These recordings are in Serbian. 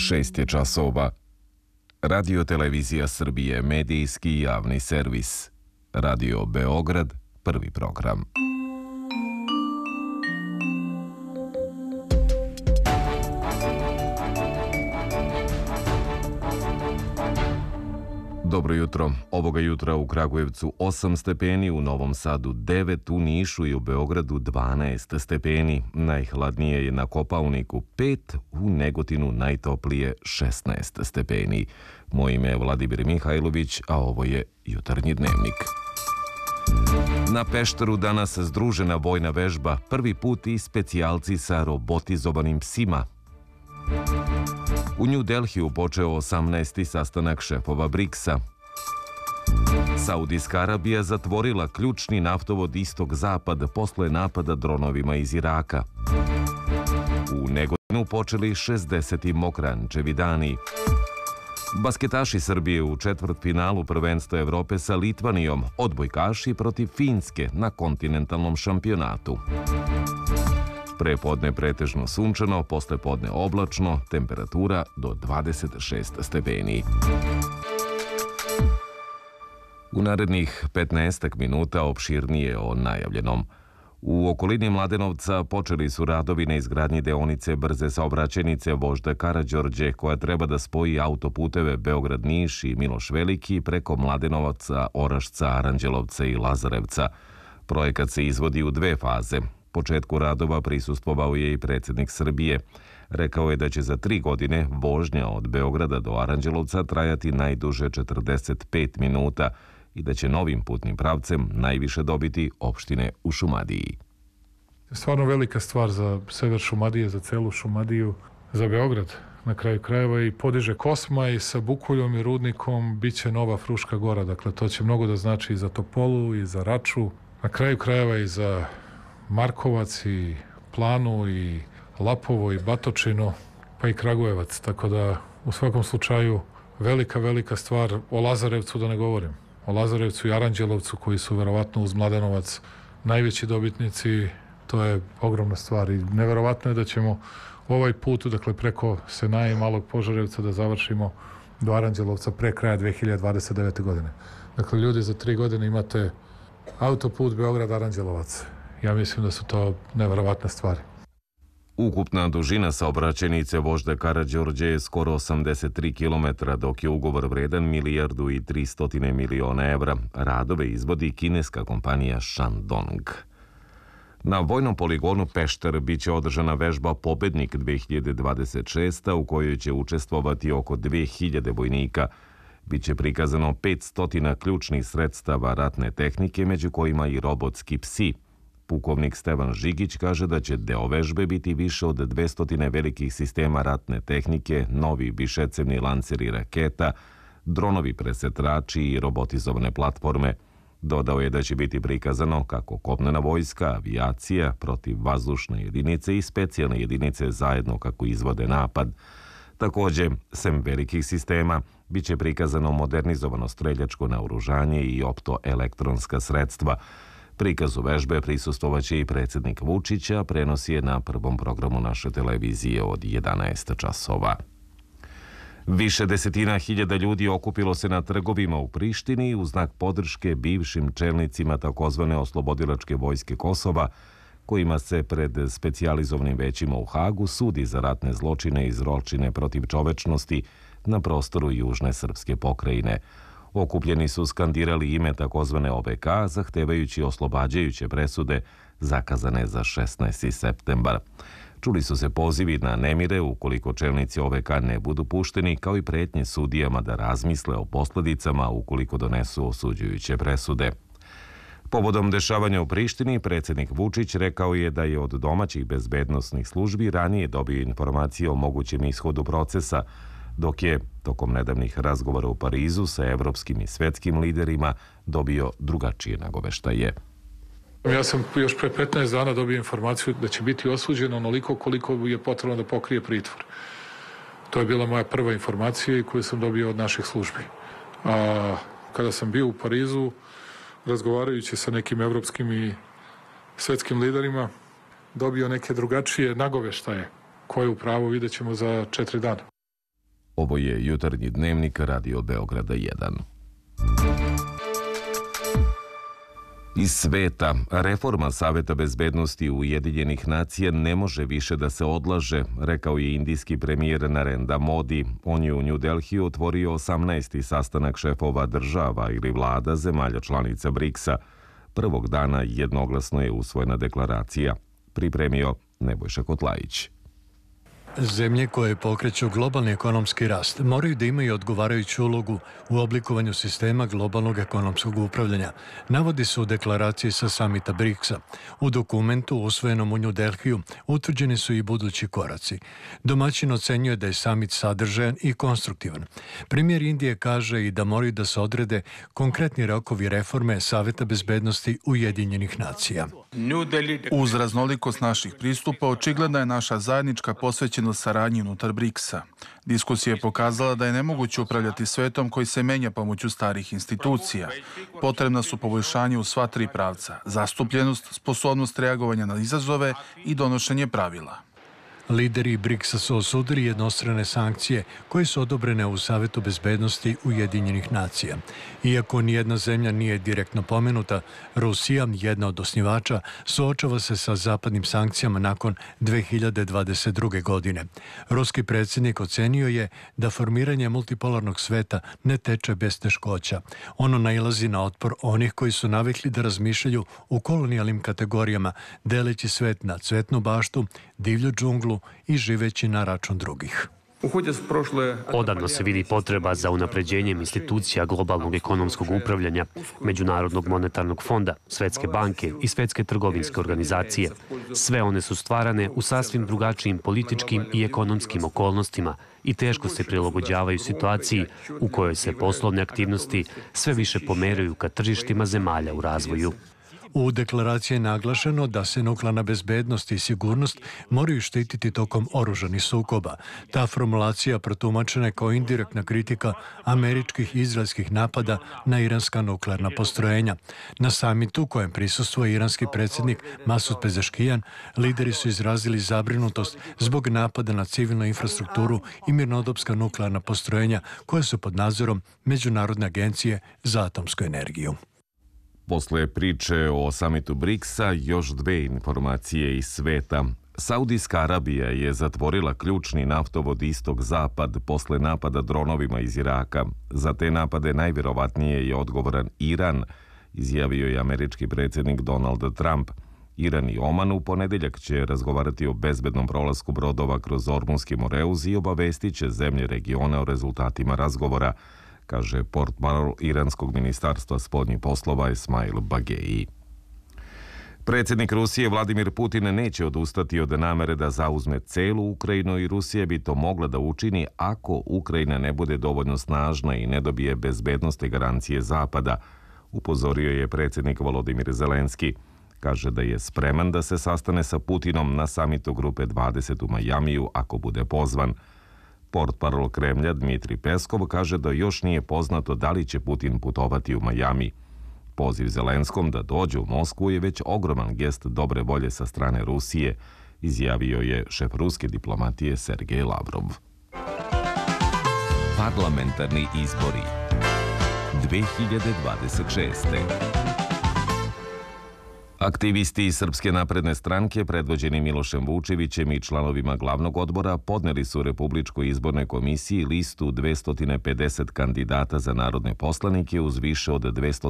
6 je časova. Radio Televizija Srbije, medijski javni servis. Radio Beograd, prvi program. Dobro jutro. Ovoga jutra u Kragujevcu 8 stepeni, u Novom Sadu 9, u Nišu i u Beogradu 12 stepeni. Najhladnije je na Kopaoniku 5, u Negotinu najtoplije 16 stepeni. Moje ime je Vladimir Mihajlović, a ovo je Jutarnji dnevnik. Na Pešteru danas združena vojna vežba, prvi put i specijalci sa robotizovanim psima. U New Delhiju počeo 18. sastanak šefova BRICS-a. Saudijska Arabija zatvorila ključni naftovod Istok-Zapad posle napada dronovima iz Iraka. U Negotinu počeli 60. Mokrančevi dani. Basketaši Srbije u četvrtfinalu prvenstva Evrope sa Litvanijom, odbojkaši protiv Finske na kontinentalnom šampionatu. Prepodne pretežno sunčano, poslepodne oblačno, temperatura do 26 stepeni. U narednih 15 minuta opširnije o najavljenom. U okolini Mladenovca počeli su radovi na izgradnji deonice brze saobraćajnice Vožda Karađorđe, koja treba da spoji autoputeve Beograd-Niš i Miloš Veliki preko Mladenovaca, Orašca, Aranđelovca i Lazarevca. Projekat se izvodi u 2 faze. Početku radova prisustvovao je i predsjednik Srbije. Rekao je da će za 3 godine vožnja od Beograda do Aranđelovca trajati najduže 45 minuta i da će novim putnim pravcem najviše dobiti opštine u Šumadiji. Stvarno velika stvar za sever Šumadije, za celu Šumadiju, za Beograd na kraju krajeva, i podiže Kosma i sa Bukuljom i Rudnikom biće nova Fruška Gora. Dakle, to će mnogo da znači i za Topolu i za Raču, na kraju krajeva i za Markovac i Planu i Lapovo i Batočinu, pa i Kragujevac. Tako da u svakom slučaju velika stvar. O Lazarevcu da ne govorim. O Lazarevcu i Aranđelovcu, koji su verovatno uz Mladenovac najveći dobitnici. To je ogromna stvar i neverovatno je da ćemo ovaj put, dakle preko Senaja i Malog Požarevca, da završimo do Aranđelovca pre kraja 2029. godine. Dakle, ljudi, za 3 godine imate autoput Beograd-Aranđelovac. Ja mislim da su to neverovatne stvari. Ukupna dužina saobraćajnice Vožda Karađorđe je skoro 83 km, dok je ugovor vredan 1.3 milijarde evra. Radove izvodi kineska kompanija Shandong. Na vojnom poligonu Pešter biće održana vežba Pobednik 2026, u kojoj će učestvovati oko 2000 vojnika. Biće prikazano 500 ključnih sredstava ratne tehnike, među kojima i robotski psi. Pukovnik Stevan Žigić kaže da će deo vežbe biti više od 200 velikih sistema ratne tehnike, novi višecevni lanceri raketa, dronovi presetrači i robotizovane platforme. Dodao je da će biti prikazano kako kopnena vojska, avijacija, protivvazdušne jedinice i specijalne jedinice zajedno kako izvode napad. Također, sem velikih sistema, bit će prikazano modernizovano streljačko naoružanje i optoelektronska sredstva. Prikazu vežbe prisustvovaće i predsjednik Vučić, a prenos je na prvom programu naše televizije od 11 časova. Više desetina hiljada ljudi okupilo se na trgovima u Prištini u znak podrške bivšim čelnicima takozvane oslobodilačke vojske Kosova, kojima se pred specijalizovanim većima u Hagu sudi za ratne zločine i zločine protiv čovečnosti na prostoru južne srpske pokrajine. Okupljeni su skandirali ime takozvane OVK, zahtevajući oslobađajuće presude zakazane za 16. septembar. Čuli su se pozivi na nemire ukoliko čelnici OVK ne budu pušteni, kao i pretnje sudijama da razmisle o posljedicama ukoliko donesu osuđujuće presude. Povodom dešavanja u Prištini, predsjednik Vučić rekao je da je od domaćih bezbednosnih službi ranije dobio informacije o mogućem ishodu procesa, dok je tokom nedavnih razgovora u Parizu sa evropskim i svetskim liderima dobio drugačije nagoveštaje. Ja sam još pre 15 dana dobio informaciju da će biti osuđeno onoliko koliko je potrebno da pokrije pritvor. To je bila moja prva informacija koju sam dobio od naših službi. A kada sam bio u Parizu, razgovarajući sa nekim evropskim i svetskim liderima, dobio neke drugačije nagoveštaje koje upravo vidjet ćemo za 4 dana. Ovo je jutarnji dnevnik Radio Beograda 1. Iz sveta, reforma Saveta bezbednosti Ujedinjenih nacija ne može više da se odlaže, rekao je indijski premijer Narendra Modi. On je u New Delhiju otvorio 18. sastanak šefova država ili vlada zemalja članica BRICS-a. Prvog dana jednoglasno je usvojena deklaracija. Pripremio Nebojša Kotlajić. Zemlje koje pokreću globalni ekonomski rast moraju da imaju odgovarajuću ulogu u oblikovanju sistema globalnog ekonomskog upravljanja, navodi se u deklaraciji sa samita BRICS-a. U dokumentu usvojenom u New Delhiju utvrđeni su i budući koraci. Domaćin ocenjuje da je samit sadržajan i konstruktivan. Premijer Indije kaže i da moraju da se odrede konkretni rokovi reforme Saveta bezbednosti Ujedinjenih nacija. Uz raznolikost naših pristupa, očigledna je naša zajednička posvećenost saradnji unutar BRICS-a. Diskusija je pokazala da je nemoguće upravljati svetom koji se menja pomoću starih institucija. Potrebna su poboljšanja u sva tri pravca: zastupljenost, sposobnost reagovanja na izazove i donošenje pravila. Lideri BRICS-a su osudili jednostrane sankcije koje su odobrene u Savetu bezbednosti Ujedinjenih nacija. Iako nijedna zemlja nije direktno pomenuta, Rusija, jedna od osnivača, suočava se sa zapadnim sankcijama nakon 2022. godine. Ruski predsjednik ocenio je da formiranje multipolarnog sveta ne teče bez teškoća. Ono nailazi na otpor onih koji su navikli da razmišljaju u kolonijalnim kategorijama, deleći svet na cvetnu baštu, divlju džunglu i živeći na račun drugih. Odavno se vidi potreba za unapređenjem institucija globalnog ekonomskog upravljanja, Međunarodnog monetarnog fonda, Svetske banke i Svetske trgovinske organizacije. Sve one su stvarane u sasvim drugačijim političkim i ekonomskim okolnostima i teško se prilagođavaju situaciji u kojoj se poslovne aktivnosti sve više pomeraju ka tržištima zemalja u razvoju. U deklaraciji je naglašeno da se nuklearna bezbednost i sigurnost moraju štititi tokom oružanih sukoba. Ta formulacija protumačena je kao indirektna kritika američkih i izraelskih napada na iranska nuklearna postrojenja. Na samitu kojem prisustvuje iranski predsjednik Masud Pezeškijan, lideri su izrazili zabrinutost zbog napada na civilnu infrastrukturu i mirnodopska nuklearna postrojenja koje su pod nadzorom Međunarodne agencije za atomsku energiju. Posle priče o samitu BRICS-a još dve informacije iz sveta. Saudijska Arabija je zatvorila ključni naftovod istok-zapad posle napada dronovima iz Iraka. Za te napade najvjerovatnije je odgovoran Iran, izjavio je američki predsjednik Donald Trump. Iran i Oman u ponedeljak će razgovarati o bezbednom prolasku brodova kroz Ormunski moreuz i obavestit će zemlje regiona o rezultatima razgovora, kaže portparol iranskog ministarstva spoljnih poslova Esmail Bageji. Predsjednik Rusije Vladimir Putin neće odustati od namere da zauzme celu Ukrajinu i Rusija bi to mogla da učini ako Ukrajina ne bude dovoljno snažna i ne dobije bezbednosne garancije Zapada, upozorio je predsjednik Volodimir Zelenski. Kaže da je spreman da se sastane sa Putinom na samitu Grupe 20 u Majamiju ako bude pozvan. Portparol Kremlja Dmitri Peskov kaže da još nije poznato da li će Putin putovati u Majami. Poziv Zelenskom da dođe u Moskvu je već ogroman gest dobre volje sa strane Rusije, izjavio je šef ruske diplomatije Sergej Lavrov. Parlamentarni izbori 2026. Aktivisti iz Srpske napredne stranke, predvođeni Milošem Vučevićem i članovima glavnog odbora, podneli su Republičkoj izbornoj komisiji listu 250 kandidata za narodne poslanike uz više od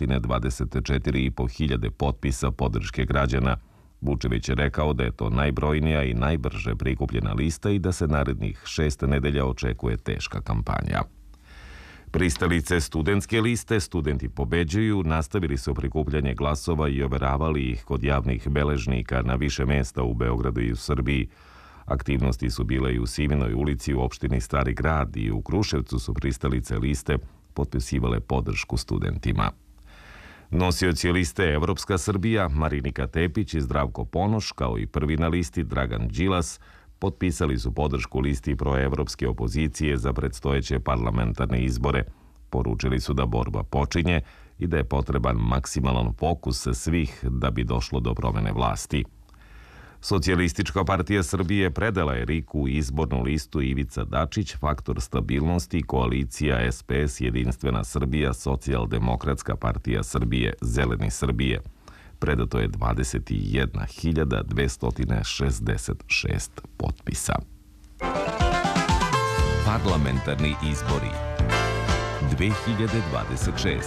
224.500 potpisa podrške građana. Vučević je rekao da je to najbrojnija i najbrže prikupljena lista i da se narednih 6 nedelja očekuje teška kampanja. Pristalice studentske liste Studenti pobeđuju nastavili su prikupljanje glasova i overavali ih kod javnih beležnika na više mesta u Beogradu i u Srbiji. Aktivnosti su bile i u Sivinoj ulici u opštini Stari grad i u Kruševcu su pristalice liste potpisivale podršku studentima. Nosioci liste Evropska Srbija, Marinika Tepić i Zdravko Ponoš, kao i prvi na listi Dragan Đilas, potpisali su podršku listi proevropske opozicije za predstojeće parlamentarne izbore. Poručili su da borba počinje i da je potreban maksimalan fokus svih da bi došlo do promene vlasti. Socijalistička partija Srbije predala je RIK-u izbornu listu Ivica Dačić, Faktor stabilnosti, koalicija SPS, Jedinstvena Srbija, Socijaldemokratska partija Srbije, Zeleni Srbije. Predato je 21.266 potpisa. Parlamentarni izbori 2026.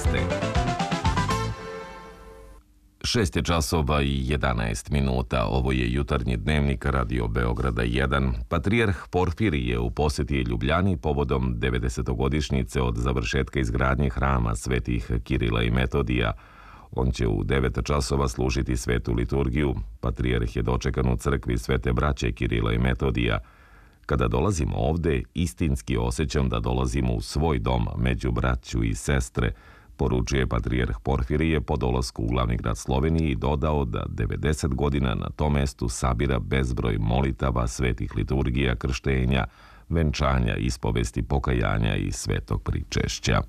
6 je časova i 11 minuta. Ovo je jutarnji dnevnik Radio Beograda 1. Patrijarh Porfirije u posjeti Ljubljani povodom 90-godišnjice od završetka izgradnje hrama svetih Kirila i Metodija. On će u 9 časova služiti svetu liturgiju. Patrijarh je dočekan u crkvi Svete braće Kirila i Metodija. Kada dolazimo ovde, istinski osjećam da dolazimo u svoj dom među braću i sestre, poručuje patrijarh Porfirije po dolasku u glavni grad Slovenije i dodao da 90 godina na tom mestu sabira bezbroj molitava, svetih liturgija, krštenja, venčanja, ispovesti, pokajanja i svetog pričešća.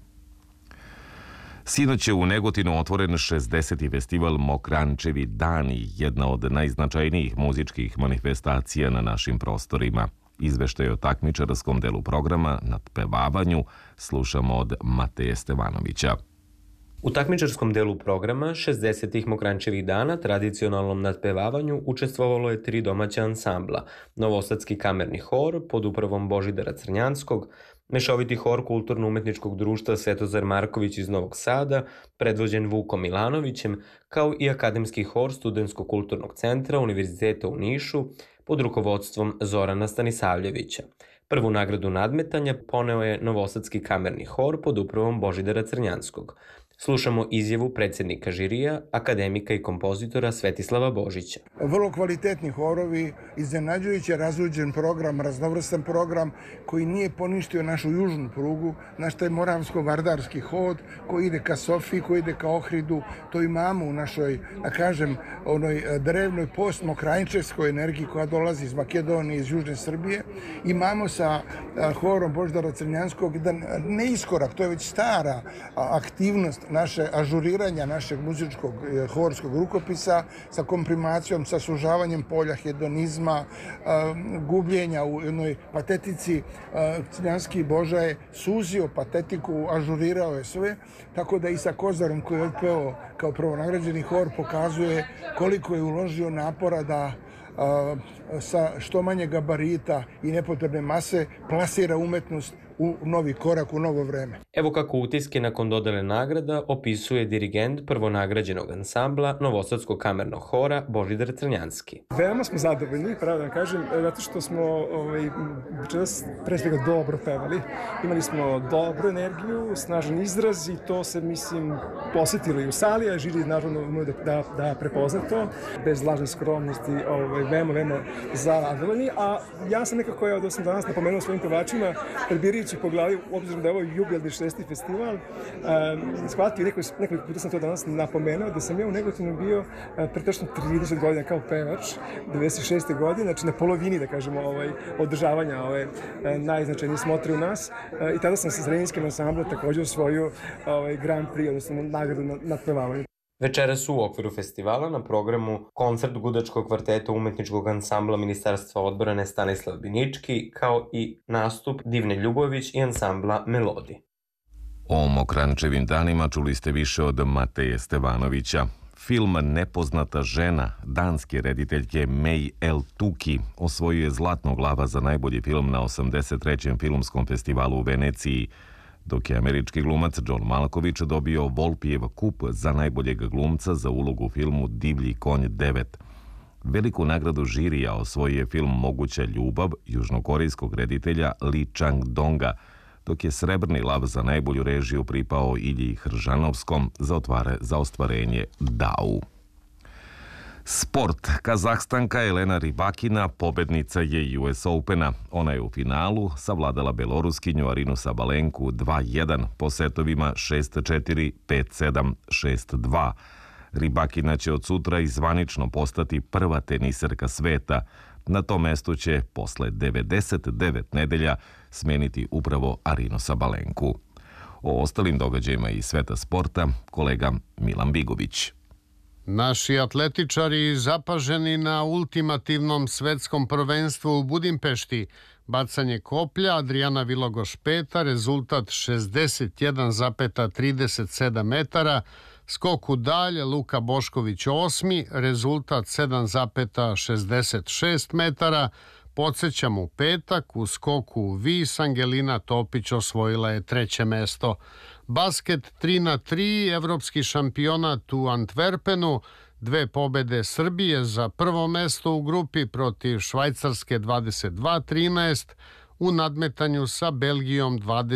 Sinoć je u Negotinu otvoren 60. festival Mokrančevi dani, jedna od najznačajnijih muzičkih manifestacija na našim prostorima. Izveštaj o takmičarskom delu programa nadpevavanju slušamo od Mateje Stevanovića. U takmičarskom delu programa 60. Mokrančevih dana tradicionalnom nadpevavanju učestvovalo je 3 domaća ansambla, Novosadski kamerni hor pod upravom Božidara Crnjanskog, Mešoviti hor Kulturno-umetničkog društva Svetozar Marković iz Novog Sada, predvođen Vukom Milanovićem, kao i Akademski hor Studentsko-kulturnog centra Univerziteta u Nišu pod rukovodstvom Zorana Stanisavljevića. Prvu nagradu nadmetanja poneo je Novosadski kamerni hor pod upravom Božidara Crnjanskog. Slušamo izjavu predsjednika žirija, akademika i kompozitora Svetislava Božića. Vrlo kvalitetni horovi, iznenađujuće razluđen program, raznovrstan program koji nije poništio našu južnu prugu, naš taj moravsko-vardarski hod koji ide ka Sofiji, koji ide ka Ohridu. To imamo u našoj, da kažem, onoj drevnoj postmokrajinčevskoj energiji koja dolazi iz Makedonije, iz Južne Srbije. Imamo sa horom Božidara Crnjanskog jedan neiskorak, to je već stara aktivnost naše ažuriranja našeg muzičkog horskog rukopisa sa komprimacijom, sa sužavanjem polja hedonizma, gubljenja u jednoj patetici. Crnjanski Boža je suzio patetiku, ažurirao je sve, tako da i sa Kozarom koji je otpeo kao prvonagrađeni hor pokazuje koliko je uložio napora da sa što manje gabarita i nepotrebne mase plasira umetnost u novi korak, u novo vreme. Evo kako utiske nakon dodele nagrada opisuje dirigent prvonagrađenog ansambla Novosadskog kamernog hora Božidar Crnjanski. Veoma smo zadovoljni, pravo da vam kažem, zato što smo večeras pre svega dobro pevali. Imali smo dobru energiju, snažan izraz i to se, mislim, posjetilo i u sali, a žiri naravno umeo da prepozna to. Bez lažne skromnosti, veoma zadovoljni. A ja sam nekako, da sam danas napomenuo svojim pevačima, predbirajući po glavi, obzirom da je ovo jubilarni 60. festival, shvatio, nekoliko puta sam to danas napomenuo, da sam ja u Negotinu bio pre tačno 30 godina kao pevač, 96. godine, znači na polovini, da kažemo, održavanja ove najznačajnije smotre u nas. I tada sam sa Zrenjinskim ansamblom također osvojio Grand Prix, odnosno nagradu na pevavanju. Večeras su u okviru festivala na programu koncert gudačkog kvarteta umetničkog ansambla Ministarstva odbrane Stanislav Binički, kao i nastup Divne Ljubović i ansambla Melodi. O Mokrančevim danima čuli ste više od Mateje Stevanovića. Film Nepoznata žena danske rediteljke Mei El Tuki osvojio je Zlatnog lava za najbolji film na 83. filmskom festivalu u Veneciji, dok je američki glumac John Malkovich dobio Volpijev kup za najboljeg glumca za ulogu u filmu Divlji konj 9. Veliku nagradu žirija osvojio je film Moguća ljubav južnokorejskog reditelja Lee Chang-donga, dok je Srebrni lav za najbolju režiju pripao Ilji Hržanovskom za ostvarenje Dau. Sport. Kazahstanka Elena Rybakina pobednica je US Opena. Ona je u finalu savladala Beloruskinju Arinu Sabalenku 2-1 po setovima 6-4, 5-7, 6-2. Rybakina će od sutra i zvanično postati prva teniserka sveta. Na tom mestu će posle 99 nedelja smeniti upravo Arinu Sabalenku. O ostalim događajima iz sveta sporta kolega Milan Bigović. Naši atletičari zapaženi na ultimativnom svetskom prvenstvu u Budimpešti. Bacanje koplja Adriana Vilogoš peta, rezultat 61,37 metara. Skok u dalj Luka Bošković osmi, rezultat 7,66 metara. Podsjećam, u petak u skoku u vis Angelina Topić osvojila je 3. mesto. Basket 3-3, evropski šampionat u Antwerpenu, 2 pobede Srbije za prvo mesto u grupi protiv Švajcarske 22-13, u nadmetanju sa Belgijom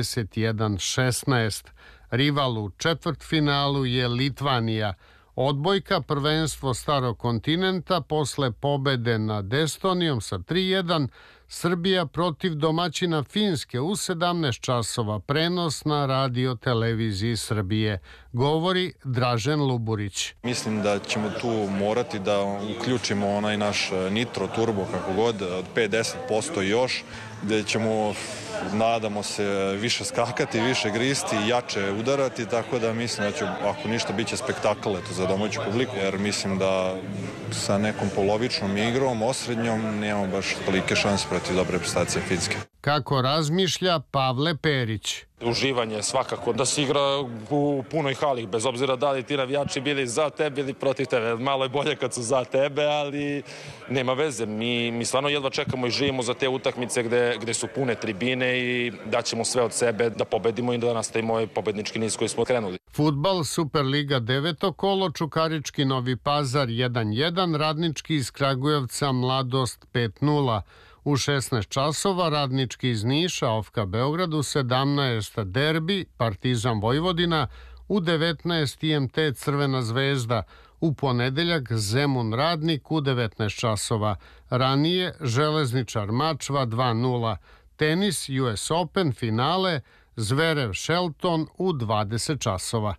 21-16. Rival u četvrtfinalu je Litvanija. Odbojka prvenstvo Starog kontinenta posle pobede nad Estonijom sa 3-1, Srbija protiv domaćina Finske u 17 časova, prenos na radio televiziji Srbije. Govori Dražen Luburić. Mislim da ćemo tu morati da uključimo onaj naš nitro turbo kako god od 5-10% još, gde ćemo, nadamo se, više skakati, više gristi, jače udarati, tako da mislim da će, ako ništa, bit će spektakl za domaću publiku, jer mislim da sa nekom polovičnom igrom, osrednjom, nemamo baš tolike šanse protiv dobre prestacije Finske. Kako razmišlja Pavle Perić. Uživanje svakako da se igra u punoj hali, bez obzira da li ti navijači bili za tebe ili protiv tebe. Malo je bolje kad su za tebe, ali nema veze. Mi stvarno jedva čekamo i živimo za te utakmice gde su pune tribine i daćemo sve od sebe da pobedimo i da nastavimo ovaj pobednički niz koji smo krenuli. Fudbal, Superliga 9. kolo, Čukarički Novi Pazar 1-1, Radnički iz Kragujevca Mladost 5-0. U 16 časova Radnički iz Niša, Ofka Beograd, u 17 derbi Partizan Vojvodina, u 19 IMT Crvena zvezda, u ponedeljak Zemun Radnik u 19 časova. Ranije Železničar Mačva 2-0. Tenis US Open finale Zverev Shelton u 20 časova.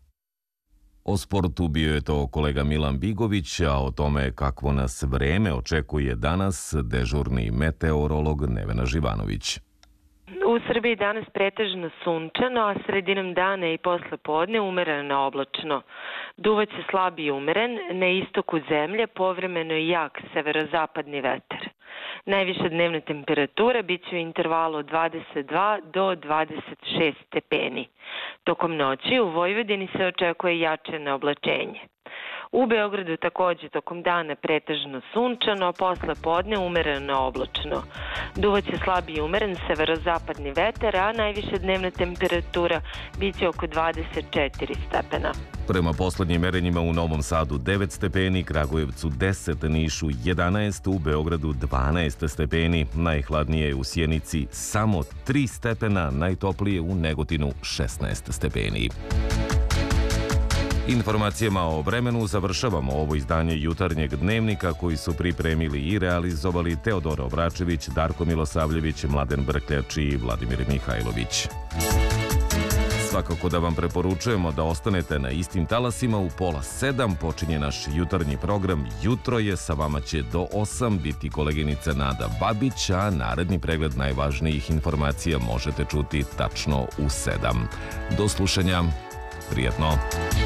O sportu bio je to kolega Milan Bigović, a o tome kakvo nas vreme očekuje danas dežurni meteorolog Nevena Živanović. U Srbiji danas pretežno sunčano, a sredinom dana i posle podne umereno oblačno. Duvaće slab i umeren, na istoku zemlje povremeno i jak severozapadni vetar. Najviša dnevna temperatura biće u intervalu od 22 do 26 stepeni. Tokom noći u Vojvodini se očekuje jačeno oblačenje. U Beogradu takođe tokom dana pretežno sunčano, posle podne umereno oblačno. Duvaće slab i umeren severozapadni vetar, a najviša dnevna temperatura biće oko 24 stepena. Prema poslednjim merenjima u Novom Sadu 9 stepeni, Kragujevcu 10, Nišu 11, u Beogradu 12 stepeni, najhladnije je u Sjenici samo 3 stepena, najtoplije u Negotinu 16 stepeni. Informacijama o vremenu završavamo ovo izdanje jutarnjeg dnevnika koji su pripremili i realizovali Teodora Obračević, Darko Milosavljević, Mladen Brkljač i Vladimir Mihajlović. Svakako da vam preporučujemo da ostanete na istim talasima. U 6:30 počinje naš jutarnji program. Jutro je, sa vama će do 8 biti koleginica Nada Babić, a naredni pregled najvažnijih informacija možete čuti tačno u 7. Do slušanja. Prijatno.